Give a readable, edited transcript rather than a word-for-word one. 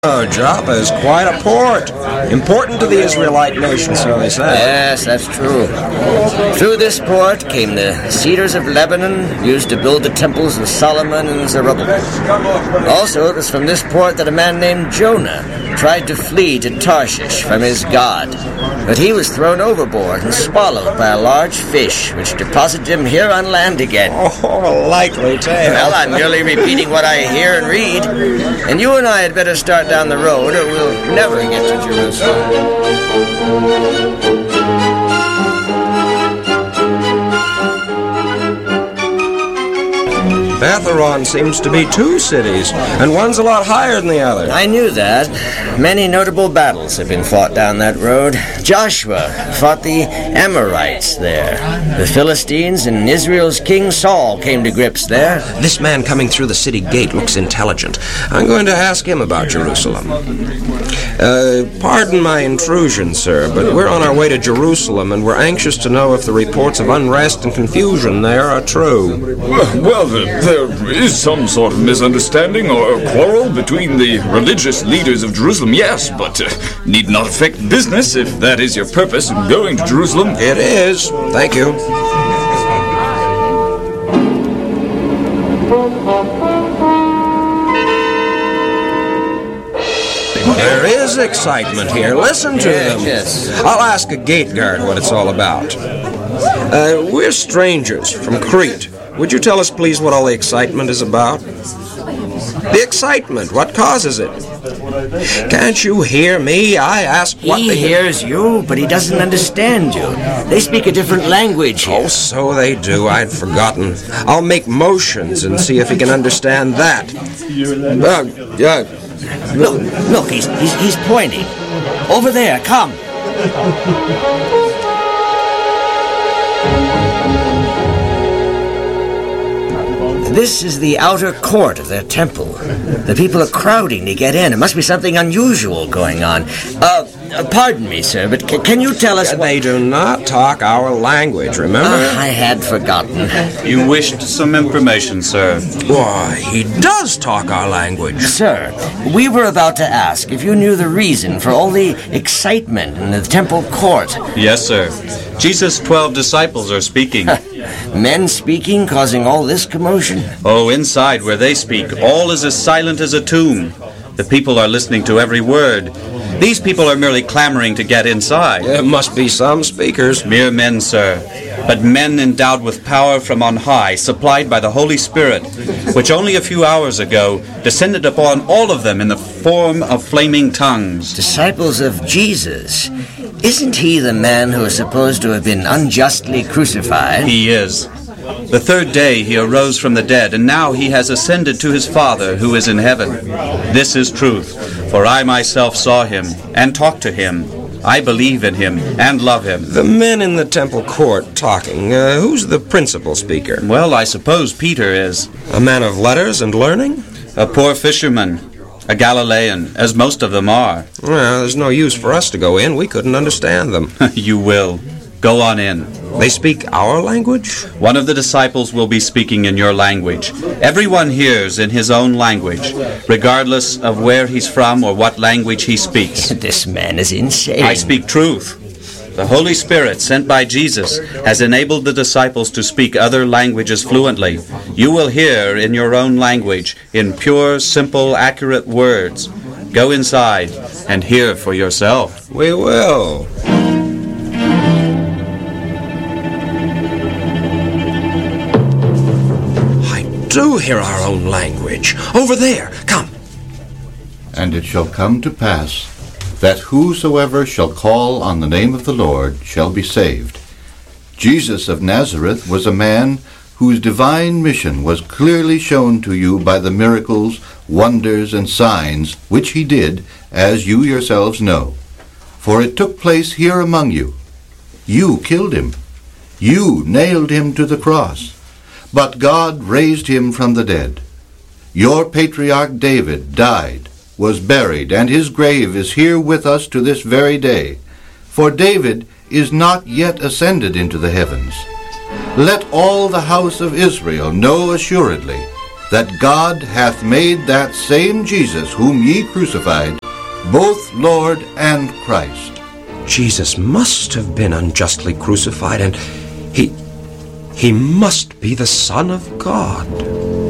Oh, Joppa is quite a port. Important to the Israelite nation, so they say. Yes, that's true. Through this port came the cedars of Lebanon, used to build the temples of Solomon and Zerubbabel. Also, it was from this port that a man named Jonah tried to flee to Tarshish from his God. But he was thrown overboard and swallowed by a large fish, which deposited him here on land again. Oh, a likely tale. Well, I'm merely repeating what I hear and read. And you and I had better start down the road, or we'll never get to Jerusalem. Betharon seems to be two cities, and one's a lot higher than the other. I knew that. Many notable battles have been fought down that road. Joshua fought the Amorites there. The Philistines and Israel's King Saul came to grips there. This man coming through the city gate looks intelligent. I'm going to ask him about Jerusalem. Pardon my intrusion, sir, but we're on our way to Jerusalem, and we're anxious to know if the reports of unrest and confusion there are true. Well, there is some sort of misunderstanding or quarrel between the religious leaders of Jerusalem, yes, but need not affect business if that is your purpose in going to Jerusalem. It is. Thank you. There is excitement here. Listen to them. Yes. I'll ask a gate guard what it's all about. We're strangers from Crete. Would you tell us, please, what all the excitement is about? The excitement. What causes it? Can't you hear me? I ask what He they hears you, but he doesn't understand you. They speak a different language here. Oh, so they do. I'd forgotten. I'll make motions and see if he can understand that. Look, he's pointing. Over there, come. This is the outer court of their temple. The people are crowding to get in. It must be something unusual going on. Pardon me, sir, but can you tell us They do not talk our language, remember? I had forgotten. You wished some information, sir. Why, he does talk our language. Sir, we were about to ask if you knew the reason for all the excitement in the temple court. Yes, sir. Jesus' 12 disciples are speaking. Men speaking, causing all this commotion? Oh, inside where they speak, all is as silent as a tomb. The people are listening to every word. These people are merely clamoring to get inside. There must be some speakers. Mere men, sir, but men endowed with power from on high, supplied by the Holy Spirit, which only a few hours ago descended upon all of them in the form of flaming tongues. Disciples of Jesus. Isn't he the man who is supposed to have been unjustly crucified? He is. The third day he arose from the dead, and now he has ascended to his Father who is in heaven. This is truth, for I myself saw him and talked to him. I believe in him and love him. The men in the temple court talking, who's the principal speaker? Well, I suppose Peter is. A man of letters and learning? A poor fisherman. A Galilean, as most of them are. Well, there's no use for us to go in. We couldn't understand them. You will. Go on in. They speak our language? One of the disciples will be speaking in your language. Everyone hears in his own language, regardless of where he's from or what language he speaks. This man is insane. I speak truth. The Holy Spirit, sent by Jesus, has enabled the disciples to speak other languages fluently. You will hear in your own language, in pure, simple, accurate words. Go inside and hear for yourself. We will. Do hear our own language. Over there. Come. And it shall come to pass that whosoever shall call on the name of the Lord shall be saved. Jesus of Nazareth was a man whose divine mission was clearly shown to you by the miracles, wonders, and signs which he did, as you yourselves know. For it took place here among you. You killed him. You nailed him to the cross. But God raised him from the dead. Your patriarch David died, was buried, and his grave is here with us to this very day. For David is not yet ascended into the heavens. Let all the house of Israel know assuredly that God hath made that same Jesus whom ye crucified, both Lord and Christ. Jesus must have been unjustly crucified, and he must be the Son of God.